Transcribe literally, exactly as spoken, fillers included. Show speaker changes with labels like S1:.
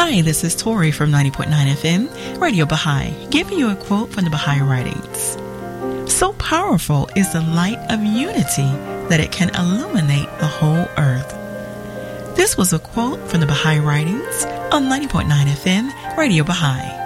S1: Hi, this is Tori from ninety point nine F M, Radio Baha'i, giving you a quote from the Baha'i writings. So powerful is the light of unity that it can illuminate the whole earth. This was a quote from the Baha'i writings on ninety point nine F M, Radio Baha'i.